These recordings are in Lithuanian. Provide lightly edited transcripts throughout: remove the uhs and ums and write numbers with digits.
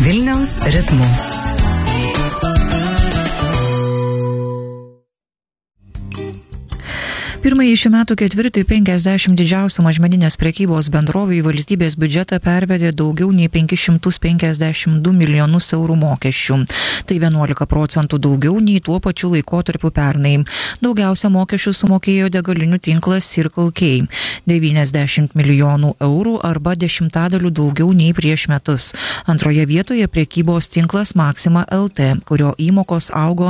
Vilniaus ritmu. Pirmąjį šių metų ketvirtį 50 didžiausių mažmeninės prekybos bendrovių į valstybės biudžetą pervedė daugiau nei 552 milijonus eurų mokesčių. Tai 11% daugiau nei tuo pačiu laikotarpiu pernai. Daugiausia mokesčių sumokėjo degalinių tinklas Circle K – 90 milijonų eurų arba 10% daugiau nei prieš metus. Antroje vietoje prekybos tinklas Maxima LT, kurio įmokos augo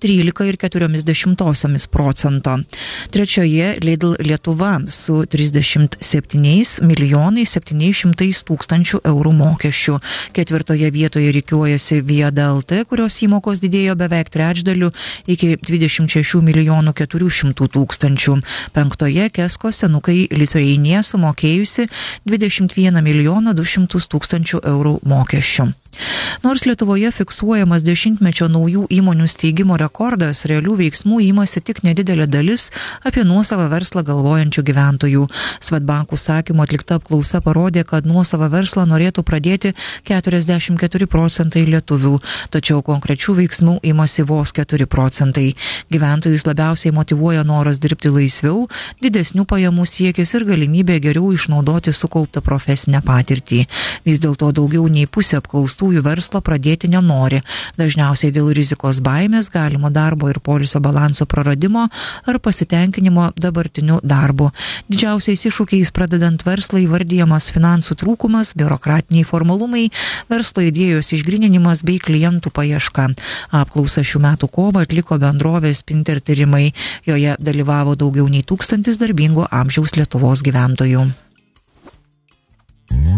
13,4%. Trečioje Lidl Lietuva su 37 milijonais 700 tūkstančių eurų mokesčių. Ketvirtoje vietoje rikiuojasi Viada LT, kurios įmokos didėjo beveik trečdaliu iki 26 milijonų 400 tūkstančių. Penktoje Kesko Senukai Lithuania sumokėjusi 21 milijoną 200 tūkstančių eurų mokesčių. Nors Lietuvoje fiksuojamas dešimtmečio naujų įmonių steigimo rekordas, realių veiksmų imasi tik nedidelė dalis apie nuosavą verslą galvojančių gyventojų. Swedbank užsakymu atlikta apklausa parodė, kad nuosavą verslą norėtų pradėti 44% lietuvių, tačiau konkrečių veiksmų imasi vos 4%. Gyventojus labiausiai motyvuoja noras dirbti laisviau, didesnių pajamų siekis ir galimybė geriau išnaudoti sukauptą profesinę patirtį. Vis dėlto daugiau nei pusė apklaustų verslo pradėti nenori, dažniausiai dėl rizikos baimės, galimo darbo ir poilsio balanso praradimo ar pasitenkinimo dabartiniu darbu. Didžiausiais iššūkiais pradedant verslą įvardyjamas finansų trūkumas, biurokratiniai formalumai, verslo idėjos išgryninimas bei klientų paieška. Apklausą šių metų kovą atliko bendrovės Spinter tyrimai. Joje dalyvavo daugiau nei 1000 darbingo amžiaus Lietuvos gyventojų.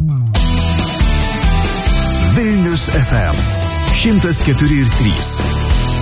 Vilnius FM 104,3.